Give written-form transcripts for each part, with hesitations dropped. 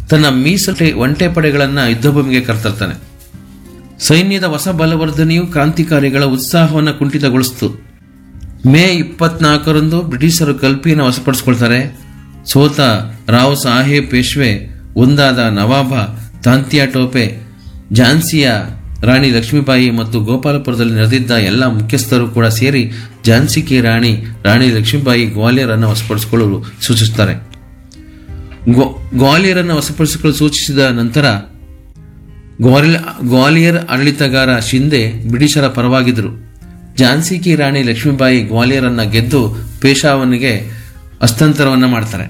ತನ್ನ ಮೀಸಲು ಒಂಟೆ ಪಡೆಗಳನ್ನ ಯುದ್ಧಭೂಮಿಗೆ ಕರೆತರ್ತಾನೆ. ಸೈನ್ಯದ ಹೊಸ ಬಲವರ್ಧನೆಯು ಕ್ರಾಂತಿಕಾರಿಗಳ ಉತ್ಸಾಹವನ್ನು ಕುಂಠಿತಗೊಳಿಸಿತು. ಮೇ 24ರಂದು ಬ್ರಿಟಿಷರು ಕಲ್ಪಿಯನ್ನು ವಶಪಡಿಸಿಕೊಳ್ತಾರೆ. ಸೋತ ರಾವ್ ಸಾಹೇಬ್ ಪೇಶ್ವೆ, ಒಂದಾದ ನವಾಬ ತಾಂತಿಯಾ ಟೋಪೆ, ಝಾನ್ಸಿಯ ರಾಣಿ ಲಕ್ಷ್ಮೀಬಾಯಿ ಮತ್ತು ಗೋಪಾಲಪುರದಲ್ಲಿ ನಡೆದಿದ್ದ ಎಲ್ಲ ಮುಖ್ಯಸ್ಥರು ಕೂಡ ಸೇರಿ ಝಾನ್ಸಿ ಕಿ ರಾಣಿ ಲಕ್ಷ್ಮೀಬಾಯಿ ಗ್ವಾಲಿಯರನ್ನು ವಶಪಡಿಸಿಕೊಳ್ಳಲು ಸೂಚಿಸುತ್ತಾರೆ. ಗ್ವಾಲಿಯರನ್ನು ವಶಪಡಿಸಿಕೊಳ್ಳಲು ಸೂಚಿಸಿದ ನಂತರ ಗ್ವಾಲಿಯರ್ ಆಡಳಿತಗಾರ ಶಿಂದೆ ಬ್ರಿಟಿಷರ ಪರವಾಗಿದ್ದರು. ಝಾನ್ಸಿ ಕಿ ರಾಣಿ ಲಕ್ಷ್ಮೀಬಾಯಿ ಗ್ವಾಲಿಯರನ್ನ ಗೆದ್ದು ಪೇಶಾವನಿಗೆ ಹಸ್ತಾಂತರವನ್ನ ಮಾಡ್ತಾರೆ.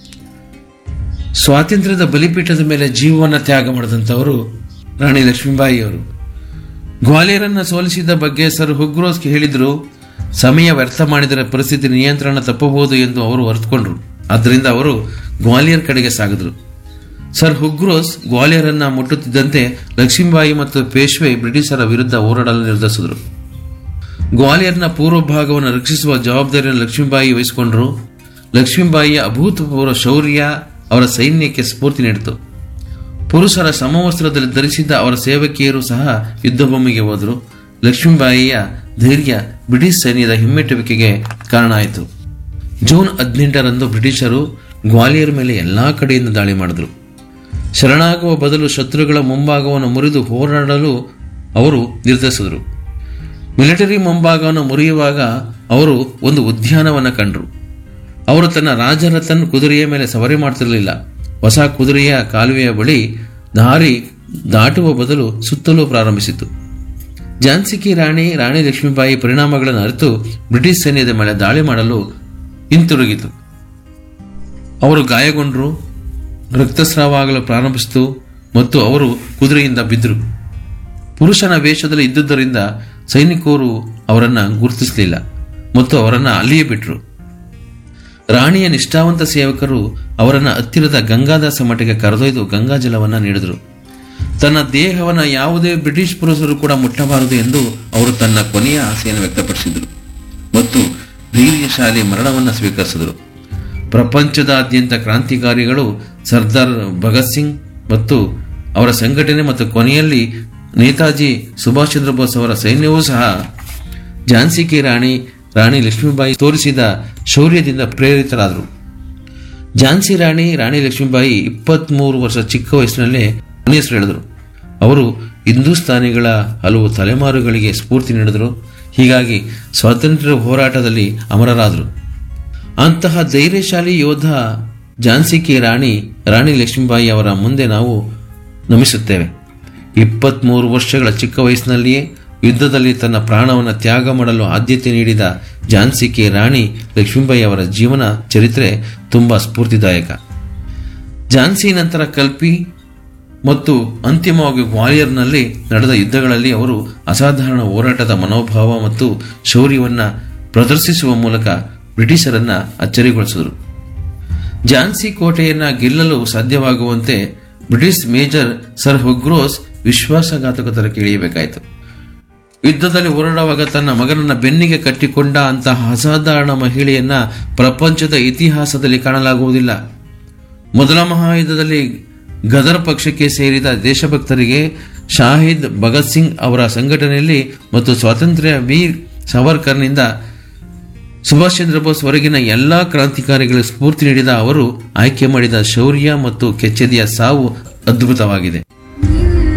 ಸ್ವಾತಂತ್ರ್ಯದ ಬಲಿಪೀಠದ ಮೇಲೆ ಜೀವವನ್ನು ತ್ಯಾಗ ಮಾಡಿದಂಥವರು ರಾಣಿ ಲಕ್ಷ್ಮೀಬಾಯಿ ಅವರು. ಗ್ವಾಲಿಯರನ್ನ ಸೋಲಿಸಿದ ಬಗ್ಗೆ ಸರ್ ಹುಗ್ರೋಸ್ ಹೇಳಿದ್ರು, ಸಮಯ ವ್ಯರ್ಥ ಮಾಡಿದರೆ ಪರಿಸ್ಥಿತಿ ನಿಯಂತ್ರಣ ತಪ್ಪಬಹುದು ಎಂದು ಅವರು ಅರಿತುಕೊಂಡ್ರು. ಆದ್ದರಿಂದ ಅವರು ಗ್ವಾಲಿಯರ್ ಕಡೆಗೆ ಸಾಗಿದ್ರು. ಸರ್ ಹುಗ್ರೋಸ್ ಗ್ವಾಲಿಯರನ್ನ ಮುಟ್ಟುತ್ತಿದ್ದಂತೆ ಲಕ್ಷ್ಮೀಬಾಯಿ ಮತ್ತು ಪೇಶ್ವೆ ಬ್ರಿಟಿಷರ ವಿರುದ್ಧ ಹೋರಾಡಲು ನಿರ್ಧರಿಸಿದ್ರು. ಗ್ವಾಲಿಯರ್ನ ಪೂರ್ವ ಭಾಗವನ್ನು ರಕ್ಷಿಸುವ ಜವಾಬ್ದಾರಿಯನ್ನು ಲಕ್ಷ್ಮೀಬಾಯಿ ವಹಿಸಿಕೊಂಡರು. ಲಕ್ಷ್ಮೀಬಾಯಿಯ ಅಭೂತಪೂರ್ವ ಶೌರ್ಯ ಅವರ ಸೈನ್ಯಕ್ಕೆ ಸ್ಫೂರ್ತಿ ನೀಡಿತು. ಪುರುಷರ ಸಮವಸ್ತ್ರದಲ್ಲಿ ಧರಿಸಿದ್ದ ಅವರ ಸೇವಕಿಯರು ಸಹ ಯುದ್ಧಭೂಮಿಗೆ ಹೋದರು. ಲಕ್ಷ್ಮೀಬಾಯಿಯ ಧೈರ್ಯ ಬ್ರಿಟಿಷ್ ಸೈನ್ಯದ ಹಿಮ್ಮೆಟ್ಟುವಿಕೆಗೆ ಕಾರಣ ಆಯಿತು. ಜೂನ್ 18ರಂದು ಬ್ರಿಟಿಷರು ಗ್ವಾಲಿಯರ್ ಮೇಲೆ ಎಲ್ಲಾ ಕಡೆಯಿಂದ ದಾಳಿ ಮಾಡಿದರು. ಶರಣಾಗುವ ಬದಲು ಶತ್ರುಗಳ ಮುಂಭಾಗವನ್ನು ಮುರಿದು ಹೋರಾಡಲು ಅವರು ನಿರ್ಧರಿಸಿದರು. ಮಿಲಿಟರಿ ಮುಂಭಾಗವನ್ನು ಮುರಿಯುವಾಗ ಅವರು ಒಂದು ಉದ್ಯಾನವನ್ನು ಕಂಡರು. ಅವರು ತನ್ನ ರಾಜರಥನ್ ಕುದುರೆಯ ಮೇಲೆ ಸವಾರಿ ಮಾಡುತ್ತಿರಲಿಲ್ಲ. ಹೊಸ ಕುದುರೆಯ ಕಾಲುವೆಯ ಬಳಿ ದಾರಿ ದಾಟುವ ಬದಲು ಸುತ್ತಲೂ ಪ್ರಾರಂಭಿಸಿತು. ಝಾನ್ಸಿ ಕಿ ರಾಣಿ ಲಕ್ಷ್ಮೀಬಾಯಿ ಪರಿಣಾಮಗಳನ್ನು ಅರಿತು ಬ್ರಿಟಿಷ್ ಸೈನ್ಯದ ಮೇಲೆ ದಾಳಿ ಮಾಡಲು ಹಿಂತಿರುಗಿತು. ಅವರು ಗಾಯಗೊಂಡರು, ರಕ್ತಸ್ರಾವ ಆಗಲು ಪ್ರಾರಂಭಿಸಿತು ಮತ್ತು ಅವರು ಕುದುರೆಯಿಂದ ಬಿದ್ದರು. ಪುರುಷನ ವೇಷದಲ್ಲಿ ಇದ್ದುದರಿಂದ ಸೈನಿಕರು ಅವರನ್ನು ಗುರುತಿಸಲಿಲ್ಲ ಮತ್ತು ಅವರನ್ನು ಅಲ್ಲಿಯೇ ಬಿಟ್ಟರು. ರಾಣಿಯ ನಿಷ್ಠಾವಂತ ಸೇವಕರು ಅವರನ್ನು ಹತ್ತಿರದ ಗಂಗಾದಾಸ ಮಠಕ್ಕೆ ಕರೆದೊಯ್ದು ಗಂಗಾಜಲವನ್ನು ನೀಡಿದರು. ತನ್ನ ದೇಹವನ್ನು ಯಾವುದೇ ಬ್ರಿಟಿಷ್ ಪುರುಷರು ಕೂಡ ಮುಟ್ಟಬಾರದು ಎಂದು ಅವರು ತನ್ನ ಕೊನೆಯ ಆಸೆಯನ್ನು ವ್ಯಕ್ತಪಡಿಸಿದರು ಮತ್ತು ಧೈರ್ಯಶಾಲಿ ಮರಣವನ್ನು ಸ್ವೀಕರಿಸಿದರು. ಪ್ರಪಂಚದಾದ್ಯಂತ ಕ್ರಾಂತಿಕಾರಿಗಳು ಸರ್ದಾರ್ ಭಗತ್ ಸಿಂಗ್ ಮತ್ತು ಅವರ ಸಂಘಟನೆ ಮತ್ತು ಕೊನೆಯಲ್ಲಿ ನೇತಾಜಿ ಸುಭಾಷ್ ಚಂದ್ರ ಬೋಸ್ ಅವರ ಸೈನ್ಯವೂ ಸಹ ಝಾನ್ಸಿ ಕಿ ರಾಣಿ ಲಕ್ಷ್ಮೀಬಾಯಿ ತೋರಿಸಿದ ಶೌರ್ಯದಿಂದ ಪ್ರೇರಿತರಾದರು. ಝಾನ್ಸಿ ರಾಣಿ ಲಕ್ಷ್ಮೀಬಾಯಿ 23 ವರ್ಷ ಚಿಕ್ಕ ವಯಸ್ಸಿನಲ್ಲೇ ಹೆಸರು ಹೇಳಿದರು. ಅವರು ಹಿಂದೂಸ್ತಾನಿಗಳ ಹಲವು ತಲೆಮಾರುಗಳಿಗೆ ಸ್ಫೂರ್ತಿ ನೀಡಿದರು. ಹೀಗಾಗಿ ಸ್ವಾತಂತ್ರ್ಯ ಹೋರಾಟದಲ್ಲಿ ಅಮರರಾದರು. ಅಂತಹ ಧೈರ್ಯಶಾಲಿ ಯೋಧ ಝಾನ್ಸಿ ಕಿ ರಾಣಿ ಲಕ್ಷ್ಮೀಬಾಯಿ ಅವರ ಮುಂದೆ ನಾವು ನಮಿಸುತ್ತೇವೆ. 23 ವರ್ಷಗಳ ಚಿಕ್ಕ ವಯಸ್ಸಿನಲ್ಲಿಯೇ ಯುದ್ಧದಲ್ಲಿ ತನ್ನ ಪ್ರಾಣವನ್ನು ತ್ಯಾಗ ಮಾಡಲು ಆದ್ಯತೆ ನೀಡಿದ ಝಾನ್ಸಿ ಕಿ ರಾಣಿ ಲಕ್ಷ್ಮೀಬಾಯಿ ಅವರ ಜೀವನ ಚರಿತ್ರೆ ತುಂಬಾ ಸ್ಫೂರ್ತಿದಾಯಕ. ಝಾನ್ಸಿ ನಂತರ ಕಲ್ಪಿ ಮತ್ತು ಅಂತಿಮವಾಗಿ ಗ್ವಾಲಿಯರ್ನಲ್ಲಿ ನಡೆದ ಯುದ್ಧಗಳಲ್ಲಿ ಅವರು ಅಸಾಧಾರಣ ಹೋರಾಟದ ಮನೋಭಾವ ಮತ್ತು ಶೌರ್ಯವನ್ನು ಪ್ರದರ್ಶಿಸುವ ಮೂಲಕ ಬ್ರಿಟಿಷರನ್ನ ಅಚ್ಚರಿಗೊಳಿಸಿದರು. ಝಾನ್ಸಿ ಕೋಟೆಯನ್ನ ಗೆಲ್ಲಲು ಸಾಧ್ಯವಾಗುವಂತೆ ಬ್ರಿಟಿಷ್ ಮೇಜರ್ ಸರ್ ಹುಗ್ರೋಸ್ ವಿಶ್ವಾಸಘಾತಕತೆಗೆ ಇಳಿಯಬೇಕಾಯಿತು. ಯುದ್ಧದಲ್ಲಿ ಹೋರಾಡುವಾಗ ತನ್ನ ಮಗನನ್ನ ಬೆನ್ನಿಗೆ ಕಟ್ಟಿಕೊಂಡ ಅಂತಹ ಅಸಾಧಾರಣ ಮಹಿಳೆಯನ್ನ ಪ್ರಪಂಚದ ಇತಿಹಾಸದಲ್ಲಿ ಕಾಣಲಾಗುವುದಿಲ್ಲ. ಮೊದಲ ಮಹಾಯುದ್ಧದಲ್ಲಿ ಗದರ್ ಪಕ್ಷಕ್ಕೆ ಸೇರಿದ ದೇಶಭಕ್ತರಿಗೆ ಶಾಹಿದ್ ಭಗತ್ ಸಿಂಗ್ ಅವರ ಸಂಘಟನೆಯಲ್ಲಿ ಮತ್ತು ಸ್ವಾತಂತ್ರ್ಯ ವೀರ್ ಸಾವರ್ಕರ್ನಿಂದ ಸುಭಾಷ್ ಚಂದ್ರ ಬೋಸ್ ವರೆಗಿನ ಎಲ್ಲಾ ಕ್ರಾಂತಿಕಾರಿಗಳಿಗೆ ಸ್ಫೂರ್ತಿ ನೀಡಿದ ಅವರು ಆಯ್ಕೆ ಮಾಡಿದ ಶೌರ್ಯ ಮತ್ತು ಕೆಚ್ಚೆದೆಯ ಸಾವು ಅದ್ಭುತವಾಗಿದೆ.